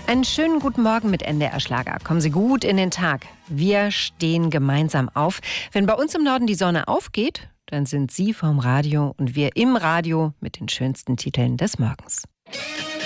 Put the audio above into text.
Einen schönen guten Morgen mit NDR Schlager. Kommen Sie gut in den Tag. Wir stehen gemeinsam auf. Wenn bei uns im Norden die Sonne aufgeht, dann sind Sie vorm Radio und wir im Radio mit den schönsten Titeln des Morgens.